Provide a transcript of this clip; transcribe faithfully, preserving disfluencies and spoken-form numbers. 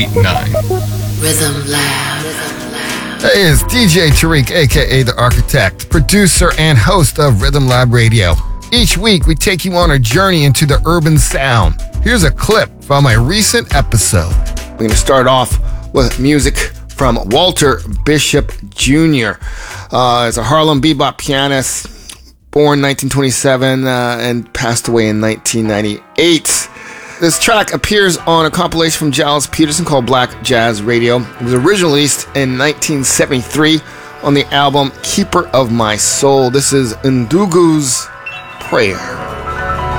nine. Rhythm Lab. Rhythm Lab. Hey, it's D J Tariq, aka The Architect, producer and host of Rhythm Lab Radio. Each week, we take you on a journey into the urban sound. Here's a clip from a recent episode. We're going to start off with music from Walter Bishop Junior Uh, is a Harlem bebop pianist, born nineteen twenty-seven uh, and passed away in nineteen ninety-eight. This track appears on a compilation from Giles Peterson called Black Jazz Radio. It was originally released in nineteen seventy-three on the album Keeper of My Soul. This is Ndugu's Prayer.